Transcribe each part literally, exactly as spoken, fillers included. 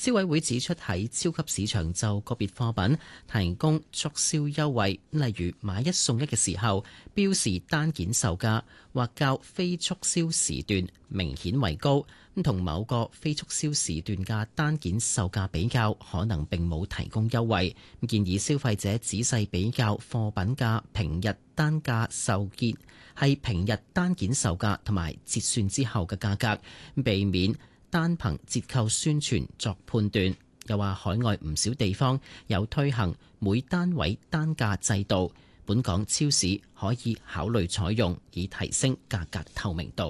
消委會指出，喺超級市場就個別貨品提供促銷優惠，例如買一送一嘅時候，標示單件售價或較非促銷時段明顯為高，同某個非促銷時段嘅單件售價比較，可能並冇提供優惠。建議消費者仔細比較貨品嘅平日單價售價係平日單件售價同埋折算之後嘅價格，避免單憑折扣宣傳作判斷。又話海外唔少地方有推行每單位單價制度，本港超市可以考慮採用，以提升價格透明度。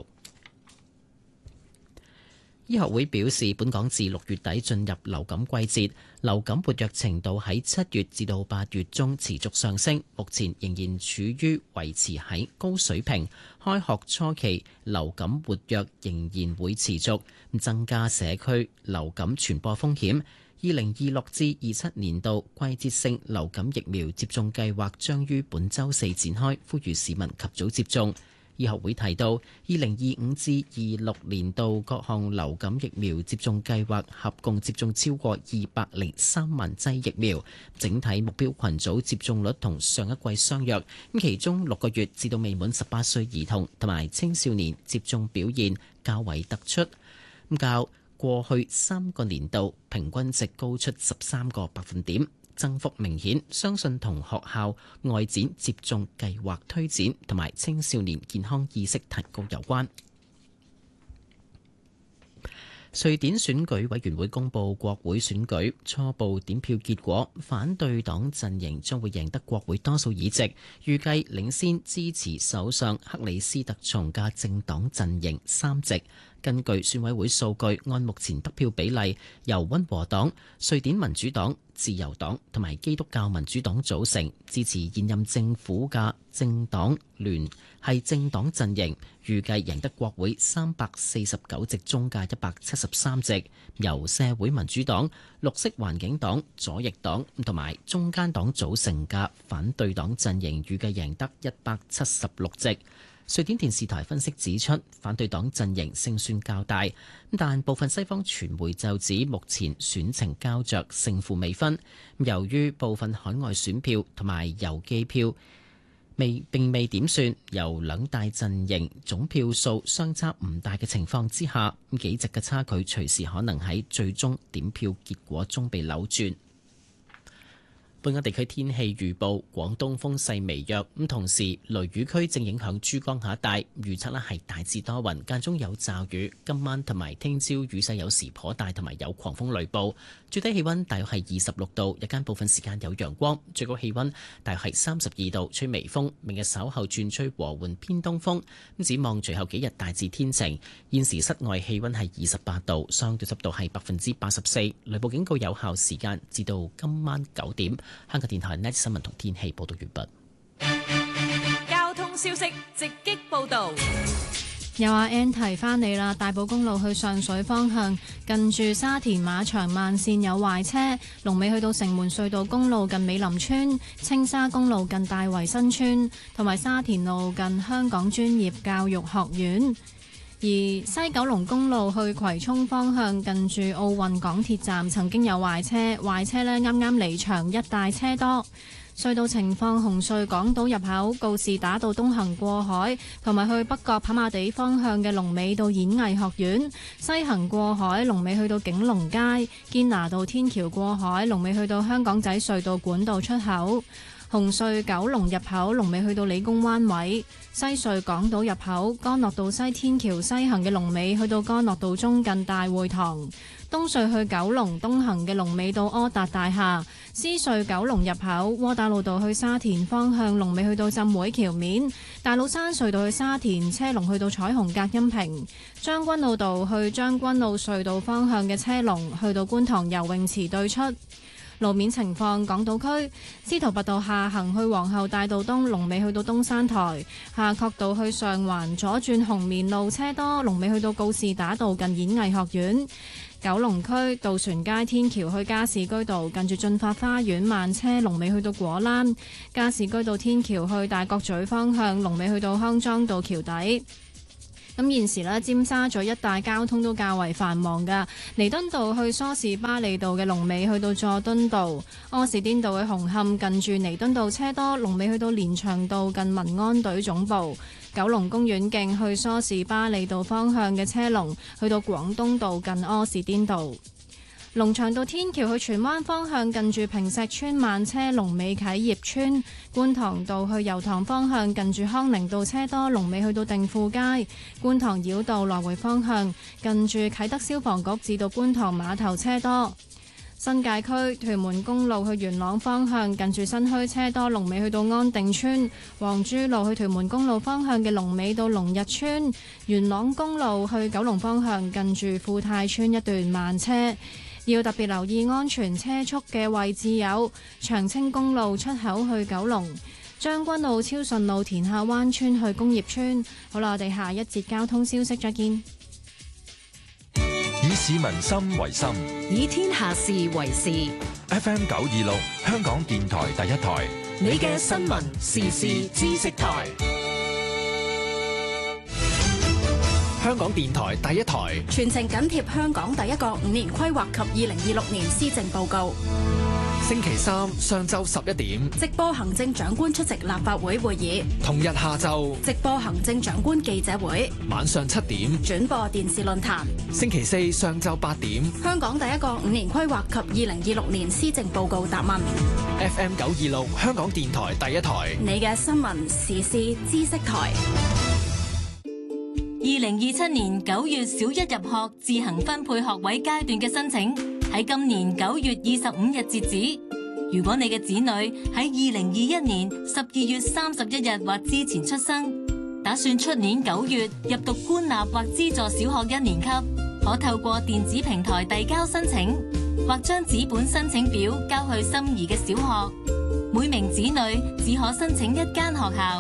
醫學會表示，本港自六月底進入流感季節，流感活躍程度喺七月至到八月中持續上升，目前仍然處於維持喺高水平。開學初期流感活躍仍然會持續，增加社區流感傳播風險。二零二六至二七年度季節性流感疫苗接種計劃將於本週四展開，呼籲市民及早接種。醫學會提到，二零二五至二六年度各項流感疫苗接種計劃合共接種超過二百零三萬劑疫苗，整體目標群組接種率同上一季相若。咁其中六個月至到未滿十八歲兒童同埋青少年接種表現較為突出，咁較過去三個年度平均值高出十三個百分點。增幅明顯，相信同學校外展接種計劃推展同埋青少年健康意識提高有關。瑞典選舉委員會公布國會選舉初步點票結果，反對黨陣營將會贏得國會多數議席，預計領先支持首相克里斯特松嘅政黨陣營三席。根據選委會數據，按目前得票比例，由溫和黨、瑞典民主黨、自由黨同埋基督教民主黨組成，支持現任政府嘅政黨聯繫政黨陣營，預計贏得國會三百四十九席中嘅一百七十三席。由社會民主黨、綠色環境黨、左翼黨同埋中間黨組成嘅反對黨陣營，預計贏得一百七十六席。瑞典電視台分析指出，反對黨陣營勝算較大，但部分西方傳媒就指目前選情膠着，勝負未分。由於部分海外選票同埋郵寄票未並未點算，由兩大陣營總票數相差唔大嘅情況之下，幾席嘅差距隨時可能喺最終點票結果中被扭轉。本港地區天氣預報，廣東風勢微弱，咁同時雷雨區正影響珠江口一帶，預測咧係大致多雲，間中有驟雨。今晚同埋聽朝雨勢有時頗大，同埋有狂風雷暴。最低氣溫大約係二十六度，日間部分時間有陽光，最高氣溫大約係三十二度，吹微風。明日稍後轉吹和緩偏東風。咁展望隨後幾日大致天晴。現時室外氣溫係二十八度，相對濕度係百分之八十四，雷暴警告有效時間至到今晚九點。香港電台 Net 新聞同天氣報道完畢。交通消息直擊報道。 有阿 Ann 提翻你啦，大埔公路去上水方向，近住沙田馬場慢線有壞車，龍尾去到城門隧道公路近美林村，青沙公路近大圍新村，同埋沙田路近香港專業教育學院。而西九龍公路去葵涌方向，近住奧運港鐵站曾經有壞車，壞車呢啱啱離場，一帶車多。隧道情況，紅隧港島入口告士打道東行過海，同埋去北角跑馬地方向嘅龍尾到演藝學院；西行過海龍尾去到景隆街，堅拿道天橋過海龍尾去到香港仔隧道管道出口。紅隧九龍入口龍尾去到理工灣位，西隧港島入口干諾道西天橋西行嘅龍尾去到干諾道中近大會堂，東隧去九龍東行嘅龍尾到柯達大廈，獅隧九龍入口窩打老道去沙田方向龍尾去到浸會橋面，大老山隧道去沙田車龍去到彩虹隔音屏，將軍澳道去將軍澳隧道方向嘅車龍去到觀塘游泳池對出。路面情況，港島區司徒拔道下行去皇后大道東龍尾去到東山台，夏慤道去上環左轉紅棉路車多，龍尾去到告士打道近演藝學院。九龍區渡船街天橋去加士居道近住駿發花園慢車，龍尾去到果欄。加士居道天橋去大角咀方向龍尾去到康莊道橋底。 咁現時呢，尖沙咀一帶交通都較為繁忙㗎。彌敦道去梳士巴利道嘅龍尾去到佐敦道，柯士甸道去紅磡近住彌敦道車多，龍尾去到連翔道近民安隊總部。九龍公園徑去梳士巴利道方向嘅車龍去到廣東道近柯士甸道。龍翔道天橋去荃灣方向近住坪石邨慢車，龍尾啟業邨。觀塘道去油塘方向近住康寧道車多，龍尾去到定富街。觀塘繞道來回方向近住啟德消防局至到觀塘碼頭車多。新界區屯門公路去元朗方向近住新墟車多，龍尾去到安定村。黃珠路去屯門公路方向嘅龍尾到龍日村。元朗公路去九龍方向近住富泰村一段慢車。要特別留意安全車速嘅位置有長青公路出口去九龍、將軍澳超順路田下灣村去工業村。好啦，我哋下一節交通消息再見。 以市民心為心， 以天下事為事。 F M 九二六香港電台第一台， 你嘅新聞時事知識台。 香港電台第一台， 全程緊貼香港第一個五年規劃及二零二六年施政報告。 星期三上晝十一點， 直播行政長官出席立法會會議； 同日下晝， 直播行政長官記者會； 晚上七點， 轉播電視論壇。 星期四上晝八點， 香港第一個五年規劃及二零二六年施政報告答問。 F M 九二六香港電台第一台， 你嘅新聞時事知識台。 二零二七年九月小一入學自行分配學位階段嘅申請喺今年九月二十五日截止。如果你嘅子女喺二零二一年十二月三十一日或之前出生，打算出年九月入讀官立或資助小學一年級，可透過電子平台遞交申請，或將紙本申請表交去心儀嘅小學。每名子女只可申請一間學校。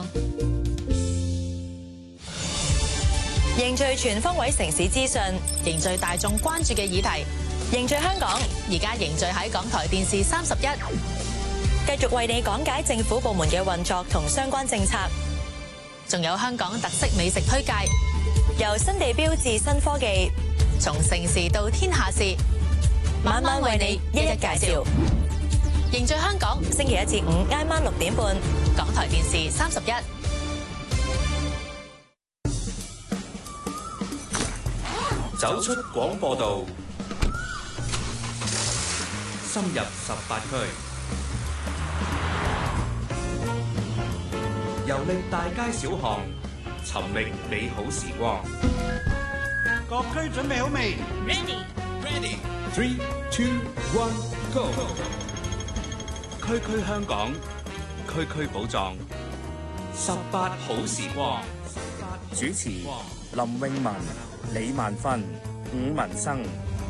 凝聚全方位城市資訊，凝聚大眾關注嘅議題，凝聚香港。而家凝聚喺港台電視三十一，繼續為你講解政府部門嘅運作同相關政策，仲有香港特色美食推介，由新地標至新科技，從城市到天下事，晚晚為你一一介紹。凝聚香港，星期一至五挨晚六點半，港台電視三十一。 走出廣播道，深入十八區，遊歷大街小巷，尋覓美好時光。 各區準備好未 Ready Ready Three Two One Go！ 區區香港，區區寶藏，十八好時光。 主持林詠文、李萬芬、伍文生。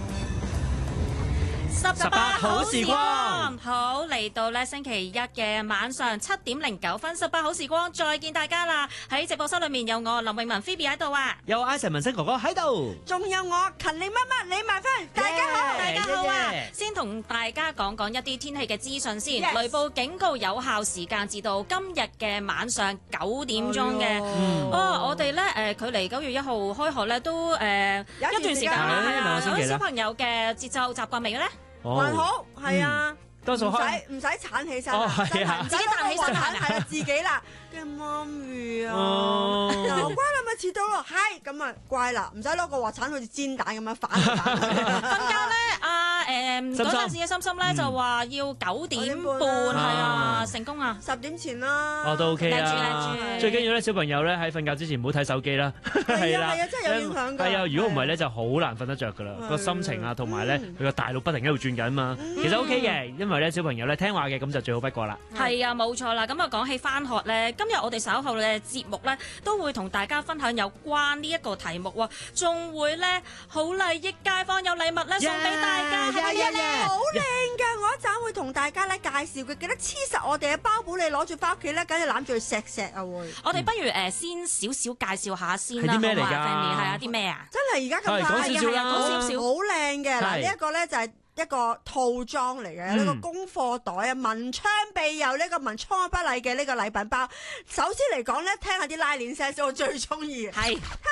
十八好時光，好，嚟到咧星期一嘅晚上七點零九分，十八好時光再見大家啦！喺直播室裏面有我林詠文 Phoebe 喺度啊， 有 Ivan 文生哥哥喺度， 仲有我勤力乜乜李萬芬，大家好，大家好啊！先同大家講講一啲天氣嘅資訊先。 Yes. 雷暴警告有效時間至到今日嘅晚上九點鐘嘅。哦，我哋咧誒，距離九月一號開學咧都誒一段時間啦，係啊，有啲小朋友嘅節奏習慣未嘅咧？ 還好，係啊， 多數唔使唔使鏟起身， 哦係啊， 自己彈起身係啦，自己啦嘅媽咪啊，又乖啦，咪遲到咯，係咁啊，乖啦，唔使攞個鑊鏟好似煎蛋咁樣反嚟反去。 瞓覺咧，阿誒嗰陣時嘅心心咧就話要九點半，係啊，成功啊， 十點前啦， 我都 OK 啊， 靚住靚住， 最緊要咧小朋友咧喺瞓覺之前唔好睇手機啦， 係啊係啊，真係有影響㗎， 係啊，如果唔係咧就好難瞓得着㗎啦，個心情啊同埋咧佢個大腦不停喺度轉緊嘛，其實 OK 嘅，因為咧小朋友咧聽話嘅咁就最好不過啦。 係啊，冇錯啦。咁啊講起返學咧，今日我哋稍後嘅節目咧都會同大家分享有關呢一個題目喎，仲會咧好利益街坊有禮物咧送俾大家，係咪啊？ 好靚㗎！我一陣會同大家咧介紹嘅，記得黐實我哋嘅包保，你攞住翻屋企咧，梗係攬住佢錫錫啊會。 我哋不如誒先少少介紹下先啦， 係啲咩嚟㗎？ 係啊，啲咩啊？ 真係而家咁快， 講少少啦， 講少少， 好靚嘅嗱，呢一個咧就係一個套裝嚟嘅，呢個功課袋啊，文昌庇佑呢個文昌不禮嘅呢個禮品包。首先嚟講咧，聽下啲拉鏈聲先，我最中意。係聽唔聽到啊？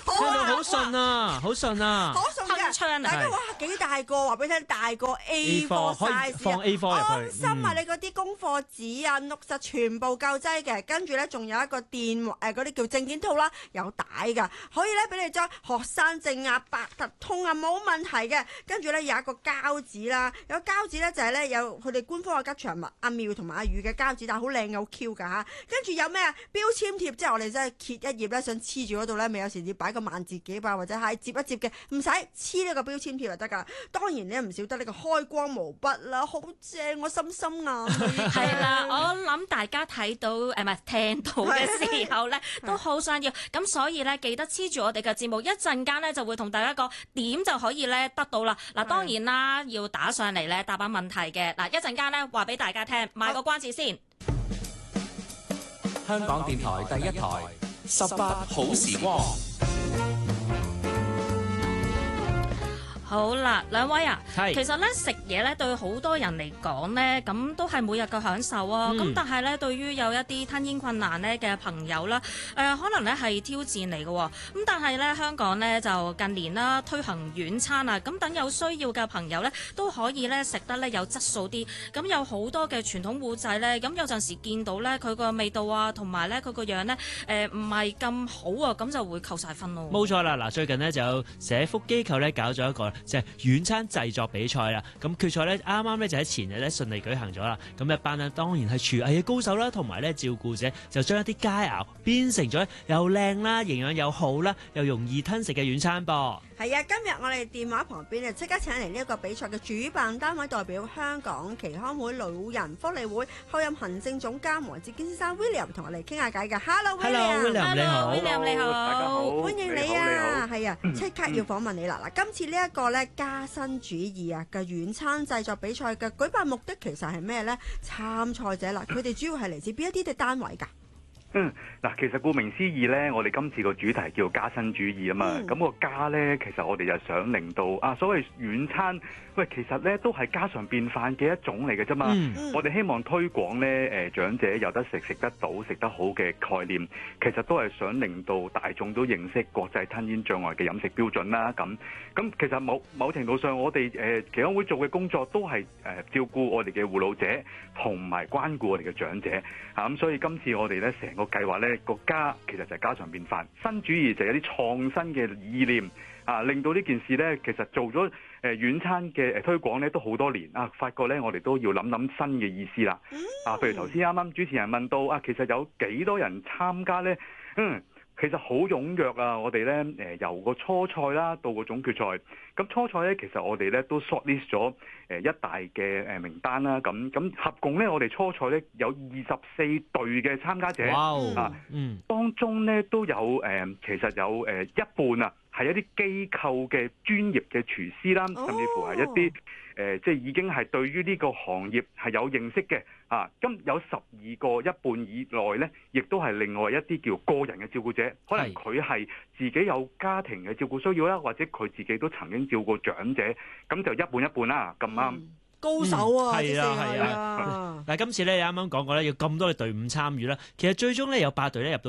聽到好順啊，好順啊， 好順嘅。大家哇幾大個，話俾你聽，大個 A 四 size 放 A 四 入去， 安心啊！你嗰啲功課紙啊、note 實全部夠劑嘅，跟住咧仲有一個電誒嗰啲叫證件套啦，有帶㗎，可以咧俾你將學生證啊、八達通啊冇問題嘅。跟住咧有一個膠紙啦，有膠紙咧就係咧有佢哋官方嘅吉祥物阿妙同埋阿宇嘅膠紙，但係好靚嘅，好 Q 㗎嚇。跟住有咩啊標籤貼，即係我哋真係揭一頁咧，想黐住嗰度咧，咪有時要擺個萬字夾啊，或者係摺一摺嘅，唔使黐呢個標籤貼就得㗎。當然咧唔少得呢個開光毛筆啦，好正，我心心眼。 係啦，我諗大家睇到誒唔係聽到嘅時候咧，都好想要。咁所以咧，記得黐住我哋嘅節目，一陣間咧就會同大家講點就可以咧得到啦。嗱，當然啦，要打上嚟咧答下問題嘅。嗱，一陣間咧話俾大家聽，賣個關子先。 香港電台第一台十八好時光。 好啦，兩位啊， 係其實咧食嘢咧對好多人嚟講咧，咁都係每日嘅享受啊。咁、嗯、但係咧，對於有一啲吞嚥困難咧嘅朋友啦，誒、呃、可能咧係挑戰嚟嘅。咁但係咧，香港咧就近年啦推行軟餐啊，咁等有需要嘅朋友咧都可以咧食得咧有質素啲。咁有好多嘅傳統糊仔咧，咁有陣時見到咧佢個味道啊，同埋咧佢個樣咧誒唔係咁好啊，咁就會扣晒分咯。 冇錯啦，嗱最近呢，就有社福機構咧搞咗一個即係軟餐製作比賽啦，咁決賽咧啱啱咧就喺前日咧順利舉行咗啦。咁一班咧當然係廚藝嘅高手啦，同埋咧照顧者就將一啲佳肴變成咗又靚啦、營養又好啦、又容易吞食嘅軟餐噃。 係啊，今日我哋電話旁邊就即刻請嚟呢一個比賽嘅主辦單位代表香港耆康會老人福利會候任行政總監黃志堅先生 William 同我哋傾下偈嘅。Hello，William。 Hello，William 你好。 William 你好。 大家好。 歡迎你啊，係啊，即刻要訪問你啦。嗱，今次呢一個咧加新主義啊嘅軟餐製作比賽嘅舉辦目的其實係咩咧？參賽者啦，佢哋主要係嚟自邊一啲嘅單位㗎？ 嗯，嗱，其實顧名思義咧，我哋今次個主題叫加新主義啊嘛。咁、嗯、個加咧，其實我哋就想令到啊，所謂軟餐，喂，其實咧都係家常便飯嘅一種嚟嘅啫嘛。嗯、我哋希望推廣咧，誒、呃、長者有得食、食得到、食得好嘅概念，其實都係想令到大眾都認識國際吞嚥障礙嘅飲食標準啦。咁咁其實某某程度上，我哋誒耆康會做嘅工作都係誒、呃、照顧我哋嘅護老者同埋關顧我哋嘅長者嚇。咁、啊、所以今次我哋咧成個計劃咧個加其實就係家常便飯，新主義就係有啲創新嘅意念啊，令到呢件事咧其實做咗誒軟餐嘅誒推廣咧都好多年啊，發覺咧我哋都要諗諗新嘅意思啦。啊，譬如頭先啱啱主持人問到啊，其實有幾多人參加咧？嗯。其實好踴躍啊！我哋咧誒由個初賽啦到個總決賽，咁初賽咧其實我哋咧都 shortlist 咗誒一大嘅誒名單啦。咁咁合共咧我哋初賽咧有二十四隊嘅參加者。哇、wow, 啊！嗯，當中咧都有誒、呃，其實有誒一半啊係一啲機構嘅專業嘅廚師啦，甚至乎係一啲誒、呃、即係已經係對於呢個行業係有認識嘅。啊，咁有十二個一半以內咧，亦都係另外一啲叫個人嘅照顧者，可能佢係自己有家庭嘅照顧需要啦，或者佢自己都曾經照顧長者，咁就一半一半啦，咁啱。嗯高手啊！ 係啊係啊！嗱，今次咧你啱啱講過咧，要咁多嘅隊伍參與啦，其實最終咧有八隊咧入到